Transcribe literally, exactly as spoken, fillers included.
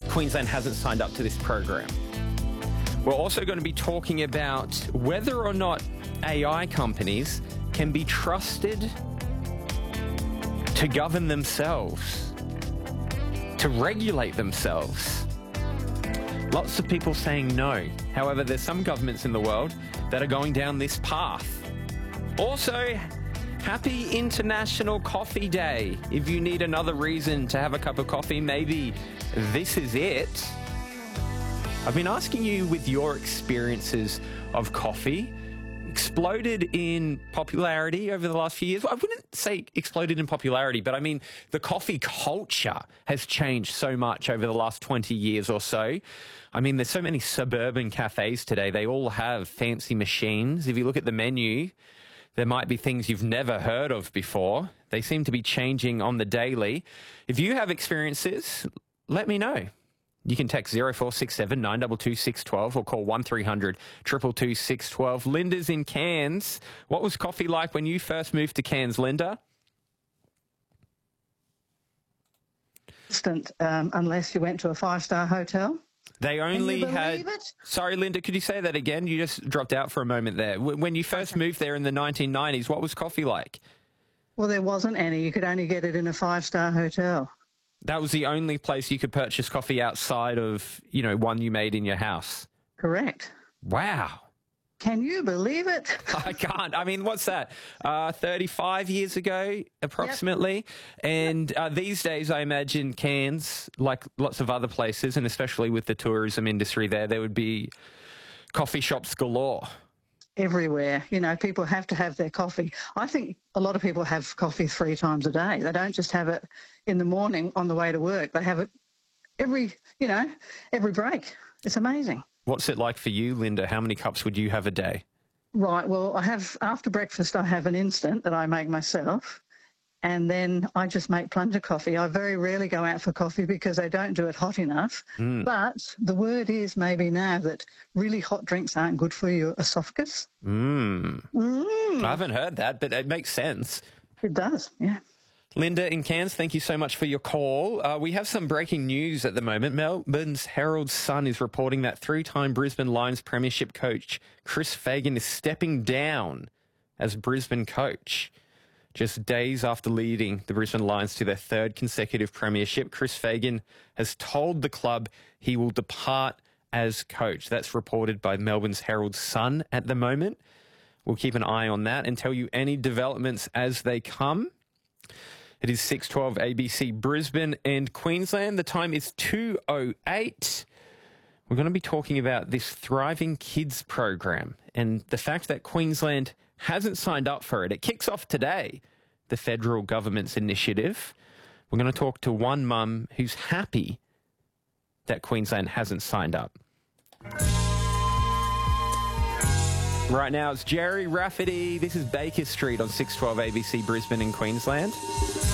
Queensland hasn't signed up to this program. We're also going to be talking about whether or not A I companies can be trusted to govern themselves, to regulate themselves. Lots of people saying no. However, there's some governments in the world that are going down this path. Also, happy International Coffee Day. If you need another reason to have a cup of coffee, maybe this is it. I've been asking you with your experiences of coffee. Exploded in popularity over the last few years. I wouldn't say exploded in popularity, but I mean the coffee culture has changed so much over the last twenty years or so. I mean, there's so many suburban cafes today. They all have fancy machines. If you look at the menu, there might be things you've never heard of before. They seem to be changing on the daily. If you have experiences, let me know. You can text zero four six seven nine two two six one two or call one three hundred two two two six one two. Linda's in Cairns. What was coffee like when you first moved to Cairns, Linda? Instant, um, unless you went to a five-star hotel. They only Can you had... believe it? Sorry, Linda, could you say that again? You just dropped out for a moment there. When you first moved there in the nineteen nineties, what was coffee like? Well, there wasn't any. You could only get it in a five-star hotel. That was the only place you could purchase coffee outside of, you know, one you made in your house. Correct. Wow. Can you believe it? I can't. I mean, what's that? Uh, thirty-five years ago, approximately. Yep. And uh, these days, I imagine Cairns, like lots of other places, and especially with the tourism industry there, there would be coffee shops galore. Everywhere. You know, people have to have their coffee. I think a lot of people have coffee three times a day. They don't just have it in the morning on the way to work. They have it every, you know, every break. It's amazing. What's it like for you, Linda? How many cups would you have a day? Right. Well, I have, after breakfast, I have an instant that I make myself. And then I just make plunger coffee. I very rarely go out for coffee because they don't do it hot enough. Mm. But the word is maybe now that really hot drinks aren't good for your esophagus. Mm. Mm. I haven't heard that, but it makes sense. It does, yeah. Linda in Cairns, thank you so much for your call. Uh, we have some breaking news at the moment. Melbourne's Herald Sun is reporting that three-time Brisbane Lions premiership coach Chris Fagan is stepping down as Brisbane coach. Just days after leading the Brisbane Lions to their third consecutive premiership, Chris Fagan has told the club he will depart as coach. That's reported by Melbourne's Herald Sun at the moment. We'll keep an eye on that and tell you any developments as they come. It is six twelve A B C Brisbane and Queensland. The time is two oh eight. We're going to be talking about this Thriving Kids program and the fact that Queensland hasn't signed up for it. It kicks off today, the federal government's initiative. We're going to talk to one mum who's happy that Queensland hasn't signed up. Right now, it's Jerry Rafferty. This is Baker Street on six twelve A B C Brisbane in Queensland.